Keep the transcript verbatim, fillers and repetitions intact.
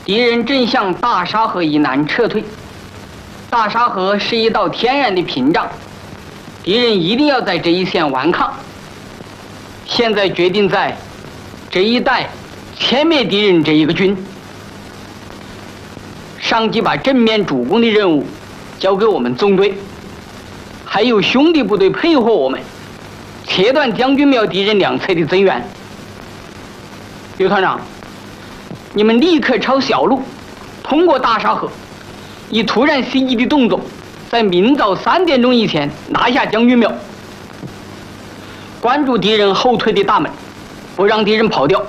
敌人正向大沙河以南撤退。大沙河是一道天然的屏障，敌人一定要在这一线顽抗。现在决定在这一带歼灭敌人这一个军。上级把正面主攻的任务交给我们纵队，还有兄弟部队配合我们，切断将军庙敌人两侧的增援。刘团长，你们立刻抄小路，通过大沙河，以突然袭击的动作，在明早三点钟以前拿下将军庙，关住敌人后退的大门，不让敌人跑掉。